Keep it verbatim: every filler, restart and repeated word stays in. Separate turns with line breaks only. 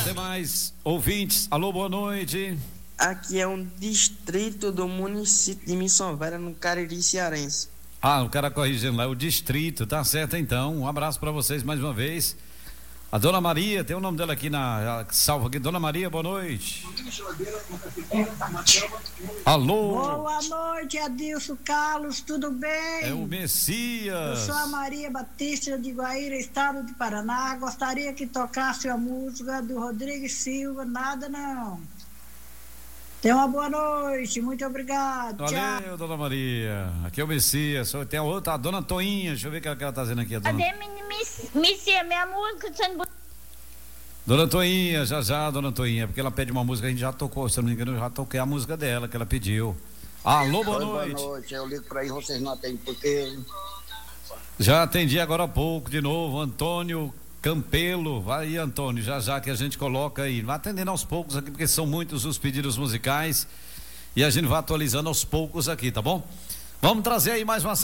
Tem mais ouvintes. Alô, boa noite.
Aqui é um distrito do município de Missão Velha, no Cariri Cearense.
Ah, o cara corrigindo lá, é o distrito, tá certo então. Um abraço para vocês mais uma vez. A Dona Maria, tem o nome dela aqui na salva aqui. Dona Maria, boa noite. Alô.
Boa noite, Adilson Carlos, tudo bem?
É o Messias.
Eu sou a Maria Batista de Guaíra, estado de Paraná. Gostaria que tocasse a música do Rodrigues Silva, nada não. Tenha uma boa noite, muito obrigado.
Valeu,
tchau.
Dona Maria. Aqui é o Messias. Tem a outra, a Dona Toinha. Deixa eu ver o que ela tá dizendo aqui. A dona...
Cadê Messias, minha música?
Dona Toinha, já já, Dona Toinha, porque ela pede uma música, a gente já tocou, se eu não me engano, eu já toquei a música dela, que ela pediu. Alô, boa
Oi,
noite.
Boa noite, eu ligo pra aí, vocês não atendem, porque...
Já atendi agora há pouco, de novo, Antônio Campelo. Vai aí, Antônio, já já que a gente coloca aí, vai atendendo aos poucos aqui, porque são muitos os pedidos musicais, e a gente vai atualizando aos poucos aqui, tá bom? Vamos trazer aí mais uma